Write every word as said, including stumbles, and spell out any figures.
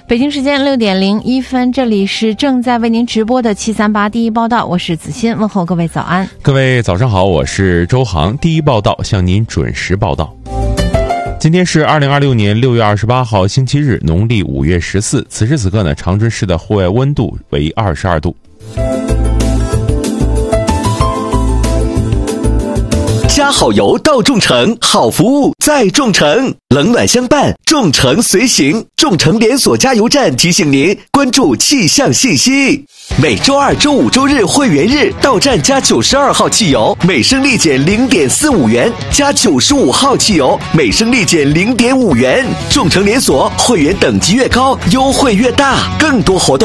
北京时间六点零一分，这里是正在为您直播的七三八第一报道，我是子欣，问候各位早安。 各位早上好，我是周航，第一报道向您准时报道。今天是二零二六年六月二十八号星期日，农历五月十四。此时此刻呢，长春市的户外温度为二十二度。 加好油到众诚，好服务在众诚，冷暖相伴，众诚随行。众诚连锁加油站提醒您关注气象信息。每周二、周五、周日会员日到站加九十二号汽油，每升立减零点四五元；加九十五号汽油，每升立减零点五元。众诚连锁会员等级越高，优惠越大，更多活动